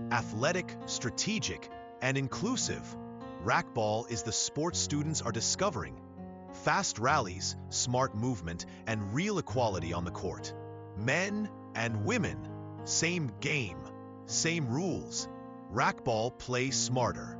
Athletic, strategic, and inclusive, racquetball is the sport students are discovering. Fast rallies, smart movement, and real equality on the court. Men and women, same game, same rules. Racquetball, play smarter.